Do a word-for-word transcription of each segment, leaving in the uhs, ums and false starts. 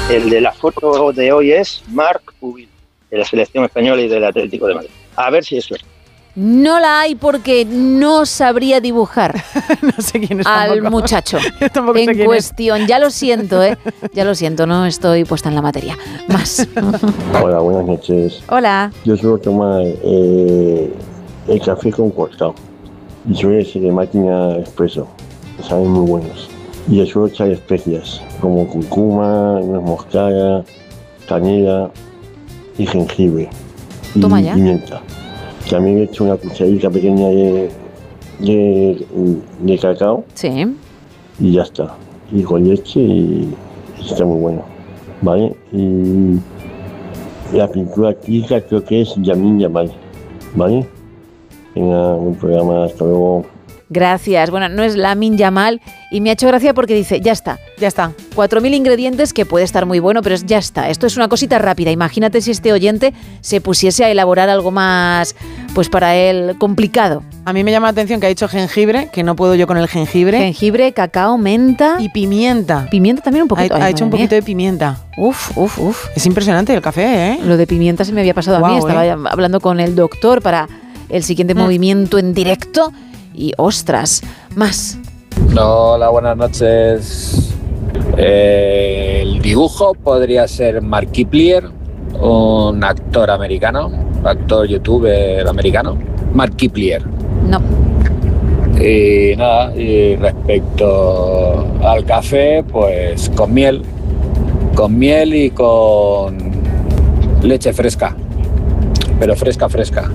El de la foto de hoy es Marc Ubil, de la selección española y del Atlético de Madrid. A ver si es cierto. No la hay porque no sabría dibujar no sé quién es al tampoco. muchacho Yo tampoco sé en quién cuestión. Es. Ya lo siento, ¿eh? Ya lo siento, no estoy puesta en la materia. Más. Hola, buenas noches. Hola. Yo suelo tomar eh, el café con cortado y suele ser de máquina expreso. Saben muy buenos. Y le suelo echar especias como curcuma, nuez moscada, canela y jengibre. Y Toma ya. pimienta. También le echo una cucharadita pequeña de, de, de cacao. Sí. Y ya está. Y con leche y, y está muy bueno. ¿Vale? Y la pintura artística creo que es Yamin Yamal. ¿Vale? Venga, un programa, hasta luego. Gracias. Bueno, no es Lamine Yamal y me ha hecho gracia porque dice, ya está. Ya está. cuatro mil ingredientes que puede estar muy bueno, pero es, ya está. Esto es una cosita rápida. Imagínate si este oyente se pusiese a elaborar algo más, pues para él, complicado. A mí me llama la atención que ha dicho jengibre, que no puedo yo con el jengibre. Jengibre, cacao, menta. Y pimienta. Pimienta también un poquito. Ha, Ay, ha hecho un madre poquito mía. de pimienta. Uf, uf, uf. Es impresionante el café, ¿eh? Lo de pimienta se me había pasado Guau, a mí. Estaba ¿eh? hablando con el doctor para el siguiente Mm. movimiento en directo. Y ostras, más. Hola, buenas noches. Eh, el dibujo podría ser Markiplier, un actor americano, actor youtuber americano. Markiplier. No. Y nada, y respecto al café, pues con miel, con miel y con leche fresca, pero fresca, fresca.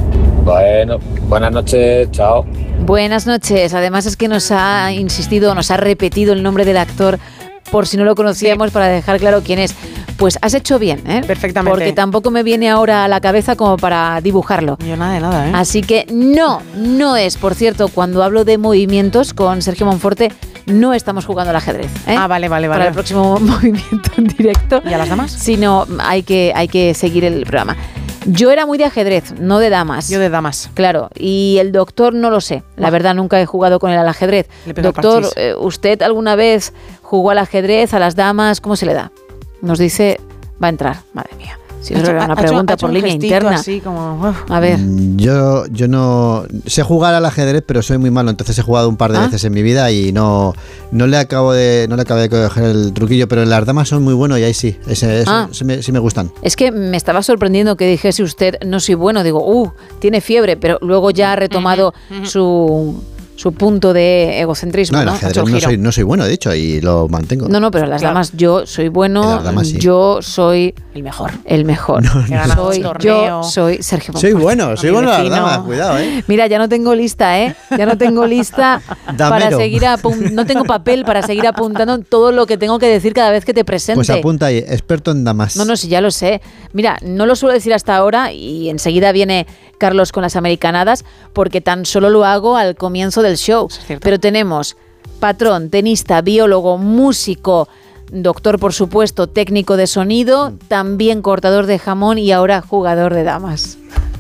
Bueno, buenas noches, chao. Buenas noches. Además es que nos ha insistido, nos ha repetido el nombre del actor por si no lo conocíamos, sí, para dejar claro quién es. Pues has hecho bien, ¿eh? Perfectamente. Porque tampoco me viene ahora a la cabeza como para dibujarlo. Yo nada de nada, ¿eh? Así que no, no es. Por cierto, cuando hablo de movimientos con Sergio Monforte, no estamos jugando al ajedrez, ¿eh? Ah, vale, vale, vale. Para el próximo movimiento en directo. ¿Y a las damas? Sino hay que, hay que seguir el programa. Yo era muy de ajedrez, no de damas. Yo de damas. Claro, y el doctor no lo sé. La verdad, nunca he jugado con él al ajedrez. Doctor, eh, ¿usted alguna vez jugó al ajedrez, a las damas? ¿Cómo se le da? Nos dice, va a entrar. Madre mía. Si eso era una ha pregunta hecho, por ha línea hecho interna. Así como, uf. A ver. Yo, yo no sé jugar al ajedrez, pero soy muy malo. Entonces he jugado un par de ¿Ah? veces en mi vida y no, no le acabo de, no le acabo de coger el truquillo. Pero en las damas son muy buenos y ahí sí, ese, eso, Ah. sí, me, sí me gustan. Es que me estaba sorprendiendo que dijese usted, no soy bueno. Digo, uh, tiene fiebre, pero luego ya ha retomado uh-huh, uh-huh. su... su punto de egocentrismo. No, el ¿no? ajedrez no soy, no soy bueno, de hecho, y lo mantengo. No, no, pero las claro. damas, yo soy bueno, damas, sí. yo soy el mejor. El mejor. No, no. Soy, yo soy Sergio Monforte. Soy bueno, soy bueno las damas, cuidado, ¿eh? Mira, ya no tengo lista, ¿eh? Ya no tengo lista para seguir apuntando, no tengo papel para seguir apuntando todo lo que tengo que decir cada vez que te presente. Pues apunta ahí, experto en damas. No, no, sí, ya lo sé. Mira, no lo suelo decir hasta ahora y enseguida viene Carlos con las americanadas porque tan solo lo hago al comienzo del show. Es Pero tenemos patrón, tenista, biólogo, músico, doctor, por supuesto, técnico de sonido, también cortador de jamón y ahora jugador de damas.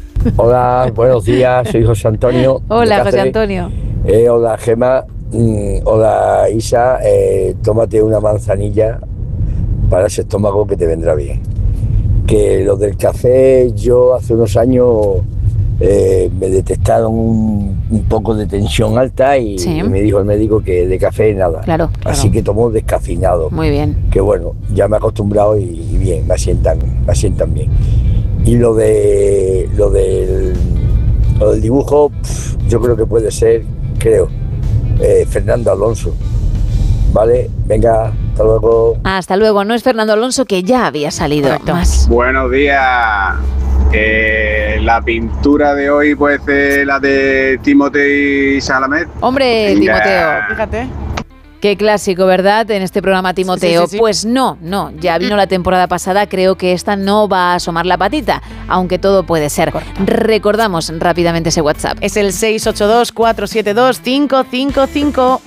Hola, buenos días, soy José Antonio. Hola, José Antonio. Eh, hola, Gema. Mm, hola, Isa. Eh, tómate una manzanilla para ese estómago que te vendrá bien. Que lo del café, yo hace unos años eh, me detectaron un, un poco de tensión alta y, sí. y me dijo el médico que de café nada. Claro, claro. Así que tomo descafeinado. Muy bien. Que bueno, ya me he acostumbrado y, y bien, me asientan, me asientan bien. Y lo de lo del, lo del dibujo, pff, yo creo que puede ser, creo, eh, Fernando Alonso. Vale, venga, hasta luego. Hasta luego. No es Fernando Alonso, que ya había salido. Correcto. Más. Buenos días. Eh, la pintura de hoy puede ser la de Timothée Chalamet. Hombre, Venga. Timoteo. Fíjate. Qué clásico, ¿verdad? En este programa, Timoteo. Sí, sí, sí, sí. Pues no, no. Ya vino la temporada pasada. Creo que esta no va a asomar la patita, aunque todo puede ser. Correcto. Recordamos rápidamente ese WhatsApp. Es el seis ocho dos, cuatro siete dos, cinco cinco cinco.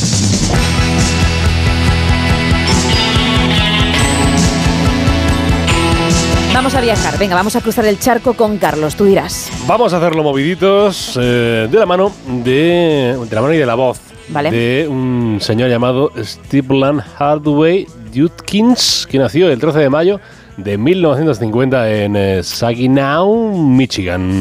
Vamos a viajar. Venga, vamos a cruzar el charco con Carlos. Tú dirás. Vamos a hacerlo moviditos eh, de la mano de, de la mano y de la voz. Vale. De un señor llamado Stephen Hardaway Judkins, que nació el trece de mayo de mil novecientos cincuenta en eh, Saginaw, Michigan.